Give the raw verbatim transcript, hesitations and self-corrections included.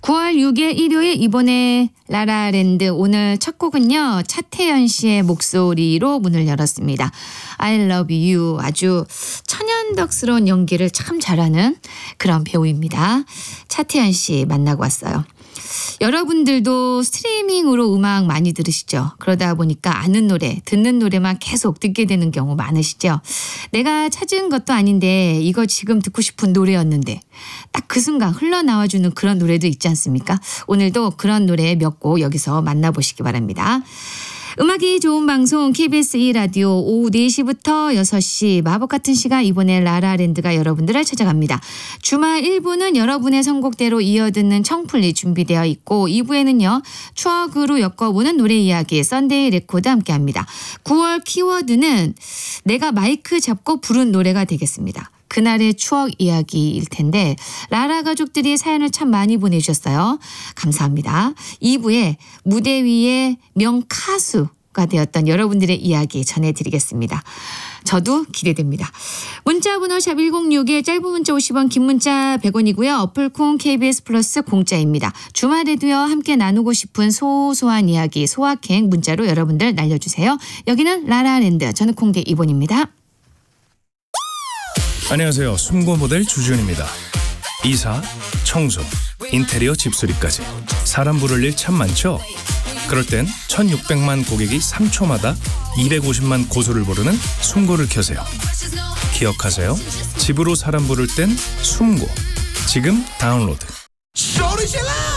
구월 육일 일요일 이번에 라라랜드 오늘 첫 곡은요. 차태현 씨의 목소리로 문을 열었습니다. I love you. 아주 천연덕스러운 연기를 참 잘하는 그런 배우입니다. 차태현 씨 만나고 왔어요. 여러분들도 스트리밍으로 음악 많이 들으시죠? 그러다 보니까 아는 노래, 듣는 노래만 계속 듣게 되는 경우 많으시죠? 내가 찾은 것도 아닌데 이거 지금 듣고 싶은 노래였는데 딱 그 순간 흘러나와주는 그런 노래도 있지 않습니까? 오늘도 그런 노래 몇 곡 여기서 만나보시기 바랍니다. 음악이 좋은 방송 케이비에스 이 라디오 오후 네 시부터 여섯 시 마법 같은 시간 이번에 라라랜드가 여러분들을 찾아갑니다. 주말 일 부는 여러분의 선곡대로 이어듣는 청플리 준비되어 있고 이 부에는요. 추억으로 엮어보는 노래 이야기 썬데이 레코드 함께합니다. 구월 키워드는 내가 마이크 잡고 부른 노래가 되겠습니다. 그날의 추억 이야기일 텐데 라라 가족들이 사연을 참 많이 보내주셨어요. 감사합니다. 이 부에 무대 위에 명카수가 되었던 여러분들의 이야기 전해드리겠습니다. 저도 기대됩니다. 문자번호 샵 일공육일 짧은 문자 오십 원 긴 문자 백 원이고요. 어플콩 케이비에스 플러스 공짜입니다. 주말에도요. 함께 나누고 싶은 소소한 이야기 소확행 문자로 여러분들 날려주세요. 여기는 라라랜드 저는 콩게 이본입니다. 안녕하세요. 숨고 모델 주준입니다. 이사, 청소, 인테리어 집수리까지 사람 부를 일 참 많죠? 그럴 땐 천육백만 고객이 삼 초마다 이백오십만 고소를 부르는 숨고를 켜세요. 기억하세요. 집으로 사람 부를 땐 숨고. 지금 다운로드.